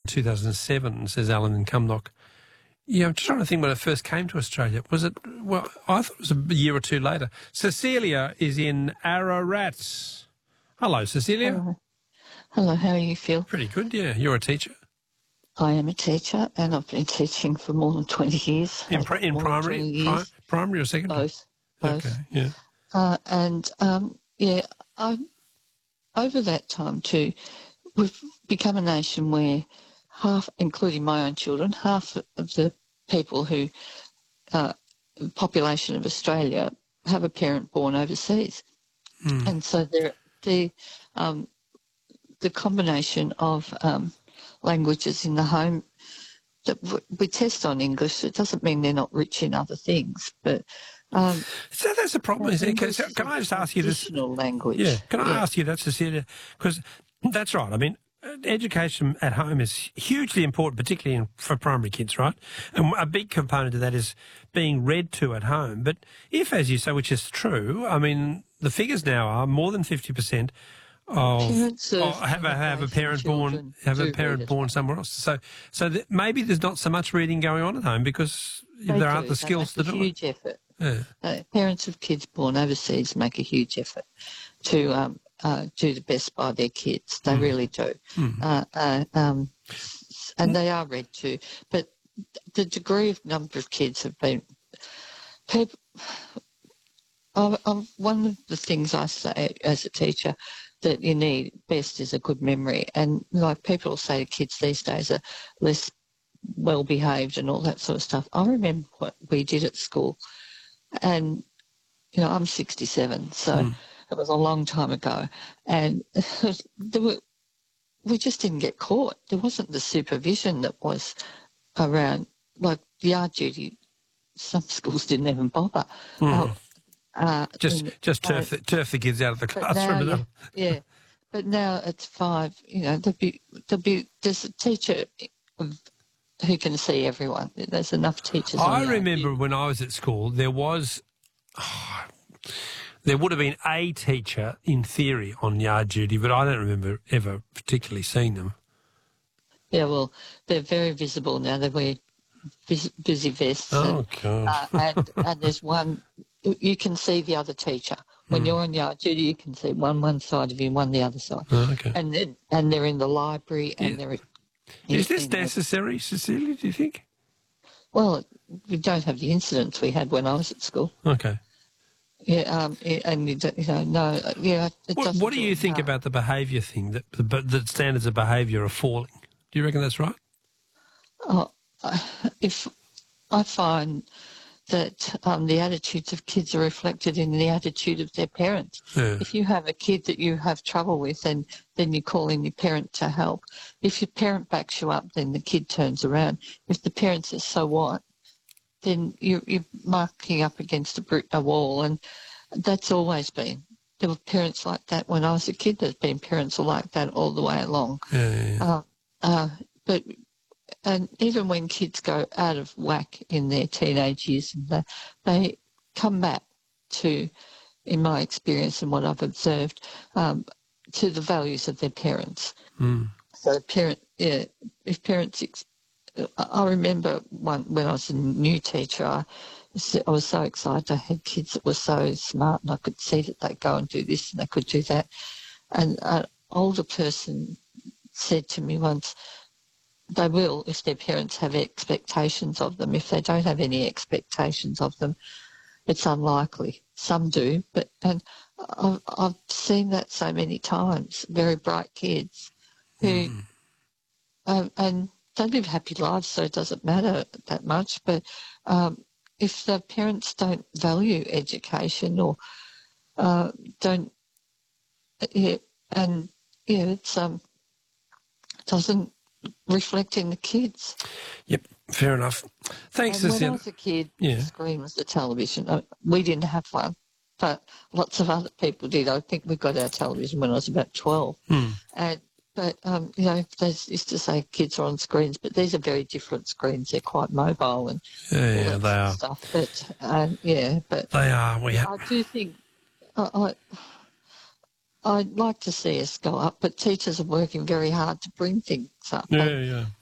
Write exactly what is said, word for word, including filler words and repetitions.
two thousand seven, says Alan in Cumnock. Yeah, I'm just trying to think when it first came to Australia. Was it, well, I thought it was a year or two later. Cecilia is in Ararat. Hello, Cecilia. Hello. Hello, how are you, Phil? Pretty good, yeah. You're a teacher. I am a teacher, and I've been teaching for more than twenty years. In, pri- in primary? Pri- primary or secondary? Both. Both. Okay, yeah. Uh, and, um, yeah, I, over that time too, we've become a nation where half, including my own children, half of the people who, uh, population of Australia have a parent born overseas. Mm. And so they're, the, um, the combination of um, languages in the home, that we test on English. It doesn't mean they're not rich in other things, but um, so that's the problem, isn't it? Can, can I just ask you this? Language. Yeah. Can I yeah. ask you that, Cecilia? Because that's right. I mean, education at home is hugely important, particularly in, for primary kids, right? And a big component of that is being read to at home. But if, as you say, which is true, I mean, the figures now are more than fifty percent. Of, of have a have a parent born have a parent born somewhere else. So so that maybe there's not so much reading going on at home because they there aren't the skills to do it. Huge effort. Yeah. Uh, parents of kids born overseas make a huge effort to um, uh, do the best by their kids. They mm. really do, mm. uh, uh, um, and they are read to. But the degree of number of kids have been people. I, I, one of the things I say as a teacher that you need best is a good memory. And like people say kids these days are less well behaved and all that sort of stuff. I remember what we did at school, and you know I'm sixty-seven, so mm. it was a long time ago, and there were, we just didn't get caught. There wasn't the supervision that was around, like yard duty. Some schools didn't even bother. Mm. Uh, Uh, just in, just turf, uh, the, turf the kids out of the classroom. Now, yeah, yeah, but now it's five. You know, there'll be, there'll be, there's a teacher who can see everyone. There's enough teachers. I remember when I was at school, there was, oh, there would have been a teacher in theory on yard duty, but I don't remember ever particularly seeing them. Yeah, well, they're very visible now. They wear busy vests. Oh, and, God. uh, and, and there's one. You can see the other teacher. When mm. you're on yard duty, you can see one one side of you, one the other side. Oh, okay. And then, and they're in the library, and yeah. they're. Is this necessary, Cecilia? Do you think? Well, we don't have the incidents we had when I was at school. Okay. Yeah, um, yeah, and you, you know, no, yeah. It what, what do you think hard. about the behaviour thing? That the, the standards of behaviour are falling. Do you reckon that's right? Oh, if I find that um, the attitudes of kids are reflected in the attitude of their parents. Yeah. If you have a kid that you have trouble with, and then you call in your parent to help. If your parent backs you up, then the kid turns around. If the parent says, so what, then you're, you're marking up against a, brick, a wall, and that's always been. There were parents like that when I was a kid. There's been parents like that all the way along. Yeah, yeah, yeah. Uh, uh, but... And even when kids go out of whack in their teenage years, they, they come back to, in my experience and what I've observed, um, to the values of their parents. Mm. So, parent, yeah, if parents, I remember one when I was a new teacher, I, I was so excited. I had kids that were so smart, and I could see that they'd go and do this and they could do that. And an older person said to me once, they will if their parents have expectations of them. If they don't have any expectations of them, it's unlikely. Some do, but and I've, I've seen that so many times. Very bright kids who, mm. um, and they live happy lives, so it doesn't matter that much. But um, if the parents don't value education or uh, don't, yeah, and yeah, it's um doesn't. reflect in the kids. Yep, fair enough. Thanks, and Cecilia. When I was a kid, yeah. the screen was the television. We didn't have one, but lots of other people did. I think we got our television when I was about twelve. Hmm. And But, um, you know, they used to say kids are on screens, but these are very different screens. They're quite mobile and yeah, yeah they are. Stuff. But, um, yeah, but they are. We have... I do think I, I, I'd like to see us go up, but teachers are working very hard to bring things up. Yeah, but, yeah.